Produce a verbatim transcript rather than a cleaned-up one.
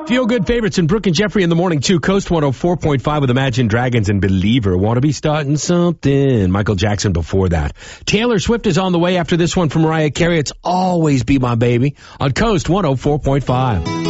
Feel good favorites in Brooke and Jeffrey in the morning, too. Coast one oh four point five with Imagine Dragons and Believer. Want to be starting something. Michael Jackson before that. Taylor Swift is on the way after this one from Mariah Carey. It's Always Be My Baby on Coast one oh four point five.